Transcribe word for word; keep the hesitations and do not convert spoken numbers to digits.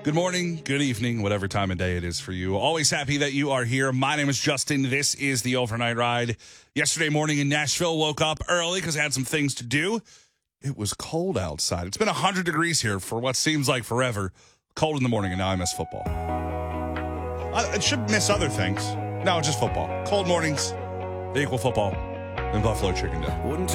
Good morning, good evening, whatever time of day it is for you. Always happy that you are here. My name is Justin. This is the Overnight Ride. Yesterday morning in Nashville, woke up early because I had some things to do. It was cold outside. It's been one hundred degrees here for what seems like forever. Cold in the morning, and now I miss football. I, I should miss other things. No, just football. Cold mornings, they equal football, and Buffalo chicken dough.